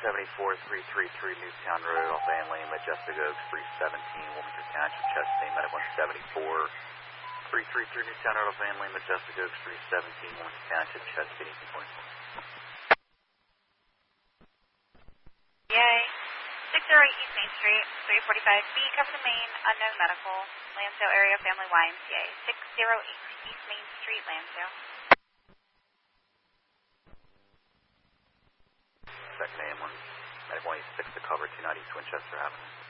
174-333 Newtown Road, off Van Lane, Majestic Oaks, 317, Wilmington Township, Chesapeake, Med 174-333 Newtown Road, off Van Lane, Majestic Oaks, 317, Wilmington Township, Chesapeake, 18.4. Yay. 608 East Main Street, 345B, cover the main, unknown medical, Lansdale area, family YMCA, 608 East Main Street, Lansdale. Second AM1, Med 186 to cover 290 East Winchester Avenue.